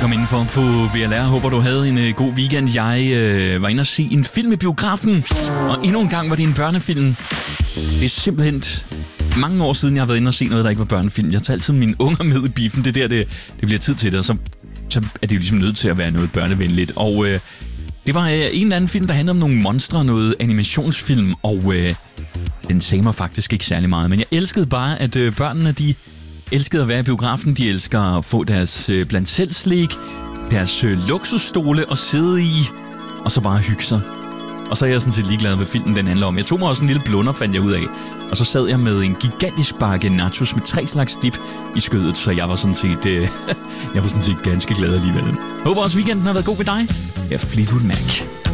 Velkommen indenfor på VLR. Håber, du havde en god weekend. Jeg var inde og se en film i biografen, og endnu en gang var det en børnefilm. Det er simpelthen mange år siden, jeg har været inde og se noget, der ikke var børnefilm. Jeg tager altid mine unger med i biffen. Det bliver tid til det, og så er det jo ligesom nødt til at være noget børnevenligt. Og det var en eller anden film, der handlede om nogle monstre, noget animationsfilm, og den sagde mig faktisk ikke særlig meget. Men jeg elskede bare, at børnene, de elskede at være i biografen. De elsker at få deres blandt selv slik, deres luksusstole og sidde i, og så bare hygge sig. Og så er jeg sådan set ligeglad, hvad filmen den handler om. Jeg tog mig også en lille blunder, fandt jeg ud af. Og så sad jeg med en gigantisk bakke nachos med 3 slags dip i skødet, så jeg var sådan set, ganske glad alligevel. Håber også, weekenden har været god ved dig. Jeg er Fleetwood Mac.